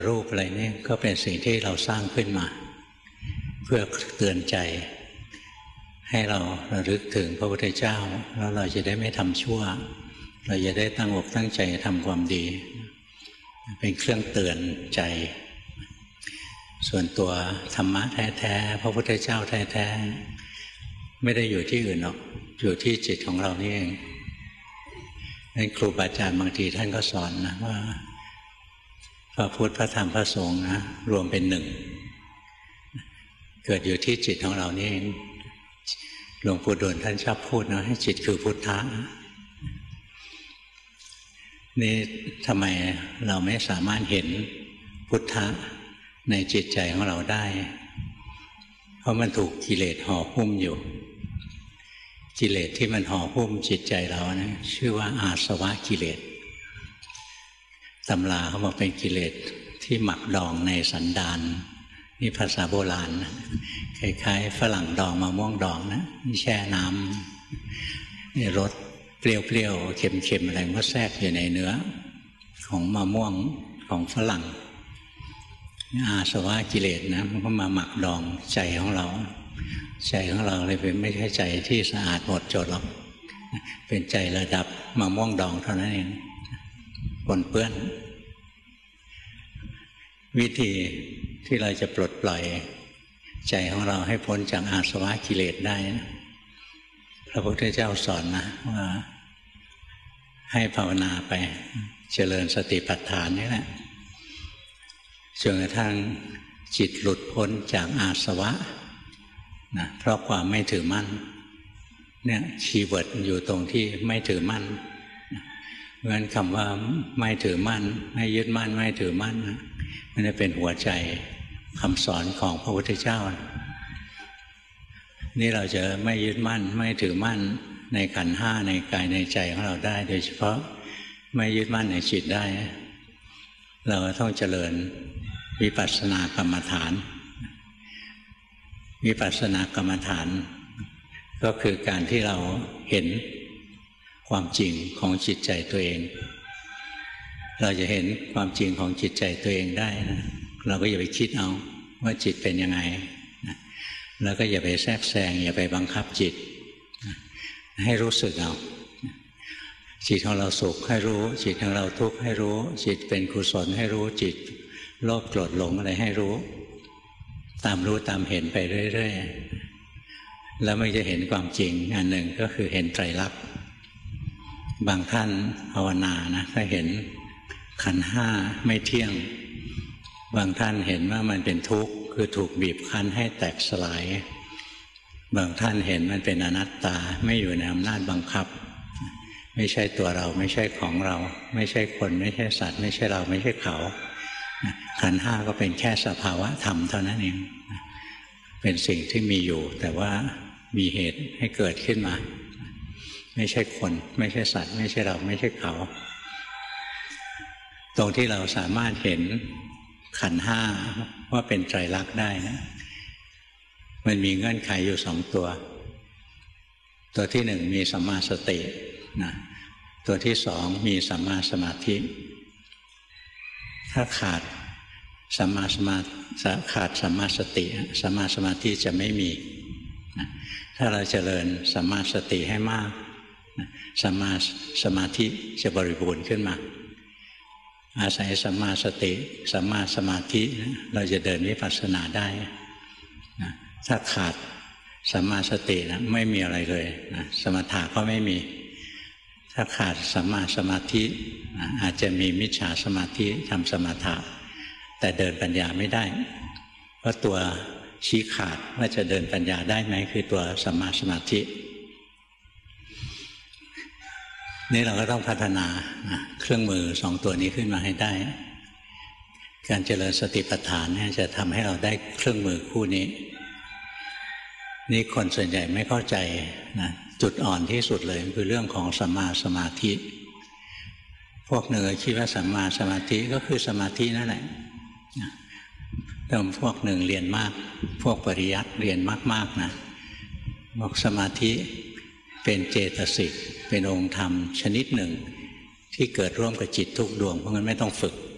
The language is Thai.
รูปอะไรนี่ก็เป็นสิ่งที่เราสร้างขึ้นมาเพื่อเตือนใจให้เราระลึกถึงพระพุทธเจ้าแล้วเราจะได้ไม่ทำชั่วเราจะได้ตั้งอกตั้งใจทำความดีเป็นเครื่องเตือนใจส่วนตัวธรรมะแท้ๆพระพุทธเจ้าแท้ๆไม่ได้อยู่ที่อื่นหรอกอยู่ที่จิตของเรานี่เองนั้นครูบาอาจารย์บางทีท่านก็สอนนะว่าพระพุทธพระธรรมพระสงฆ์นะรวมเป็นหนึ่งเกิดอยู่ที่จิตของเรานี่เองหลวงปู่ดูลท่านชอบพูดนะให้จิตคือพุทธะนี่ทำไมเราไม่สามารถเห็นพุทธะในจิตใจของเราได้เพราะมันถูกกิเลสห่อหุ้มอยู่กิเลสที่มันห่อหุ้มจิตใจเรานะชื่อว่าอาสวะกิเลสตำราเขาบอกเป็นกิเลสที่หมักดองในสันดานนี่ภาษาโบราณนะคล้ายๆฝรั่งดองมะม่วงดองนะแช่น้ำนี่รสเปรี้ยวๆเค็มๆอะไรก็แทรกอยู่ในเนื้อของมะม่วงของฝรั่งอาสวะกิเลสนะมันก็มาหมักดองใจของเราใจของเราเลยเป็นไม่ใช่ใจที่สะอาดหมดจดหรอกเป็นใจระดับมะม่วงดองเท่านั้นเองปนเปื้อนวิธีที่เราจะปลดปล่อยใจของเราให้พ้นจากอาสวะกิเลสได้นะพระพุทธเจ้าสอนนะว่าให้ภาวนาไปเจริญสติปัฏฐานนี่แหละจนกระทั่งจิตหลุดพ้นจากอาสวะนะเพราะความไม่ถือมั่นเนี่ยคีย์เวิร์ดอยู่ตรงที่ไม่ถือมั่นเพราะฉะนั้นคำว่าไม่ถือมั่นไม่ยึดมั่นไม่ถือมั่นมันจะเป็นหัวใจคำสอนของพระพุทธเจ้านี่เราจะไม่ยึดมั่นไม่ถือมั่นในขันธ์ห้าในกายในใจของเราได้โดยเฉพาะไม่ยึดมั่นในจิตได้เราต้องเจริญวิปัสสนากรรมฐานวิปัสสนากรรมฐานก็คือการที่เราเห็นความจริงของจิตใจตัวเองเราจะเห็นความจริงของจิตใจตัวเองได้นะเราก็อย่าไปคิดเอาว่าจิตเป็นยังไงนะแล้วก็อย่าไปแทรกแซงอย่าไปบังคับจิตนะให้รู้สึกเอาจิตของเราสุขให้รู้จิตของเราทุกข์ให้รู้จิตเป็นกุศลให้รู้จิตโลภโกรธหลงอะไรให้รู้ตามรู้ตามเห็นไปเรื่อยๆแล้วมันจะเห็นความจริงอันหนึ่งก็คือเห็นไตรลักษณ์บางท่านภาวนานะก็เห็นขันธ์ห้าไม่เที่ยงบางท่านเห็นว่ามันเป็นทุกข์คือถูกบีบคั้นให้แตกสลายบางท่านเห็นมันเป็นอนัตตาไม่อยู่ในอำนาจบังคับไม่ใช่ตัวเราไม่ใช่ของเราไม่ใช่คนไม่ใช่สัตว์ไม่ใช่เราไม่ใช่เขาขันธ์ห้าก็เป็นแค่สภาวะธรรมเท่านั้นเองเป็นสิ่งที่มีอยู่แต่ว่ามีเหตุให้เกิดขึ้นมาไม่ใช่คนไม่ใช่สัตว์ไม่ใช่เราไม่ใช่เขาตรงที่เราสามารถเห็นขันธ์ห้าว่าเป็นไตรลักษณ์ได้นะมันมีเงื่อนไขอยู่สองตัวที่หนึ่งมีสัมมาสตินะตัวที่สองมีสัมมาสมาธิถ้าขาดสัมมาสติสัมมาสมาธิจะไม่มีนะถ้าเราเจริญสัมมาสติให้มากสัมมาสมาธิจะบริบูรณ์ขึ้นมาอาศัยสัมมาสติสัมมาสมาธิเราจะเดินวิปัสสนาได้นะถ้าขาดสัมมาสตินะไม่มีอะไรเลยนะสมถะก็ไม่มีถ้าขาดสัมมาสมาธินะอาจจะมีมิจฉาสมาธิทำสมถะแต่เดินปัญญาไม่ได้เพราะตัวชี้ขาดว่าจะเดินปัญญาได้ไหมคือตัวสัมมาสมาธินี่เราก็ต้องพัฒนาเครื่องมือสองตัวนี้ขึ้นมาให้ได้การเจริญสติปัฏฐานเนี่ยจะทำให้เราได้เครื่องมือคู่นี้นี่คนส่วนใหญ่ไม่เข้าใจนะจุดอ่อนที่สุดเลยคือเรื่องของสัมมาสมาธิพวกหนึ่งคิดว่าสัมมาสมาธิก็คือสมาธินั่นแหละแต่พวกหนึ่งเรียนมากพวกปริยัติเรียนมากๆนะบอกสมาธิเป็นเจตสิกเป็นองค์ธรรมชนิดหนึ่งที่เกิดร่วมกับจิตทุกดวงเพราะงั้นไม่ต้องฝึก